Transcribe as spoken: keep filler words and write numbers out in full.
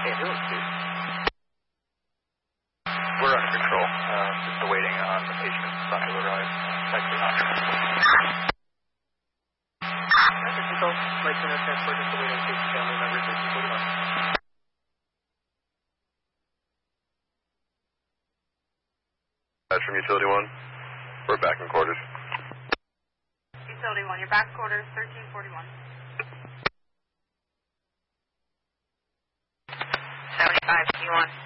ambulance, please. We're under control. Uh, just awaiting on the patient on to arrive. Likely not. That's a control. Like to know transport just awaiting patient family members of two forty-one. That's from Utility one. We're back in quarters. Utility one, you're back quarters, thirteen forty-one. seventy-five, Q one.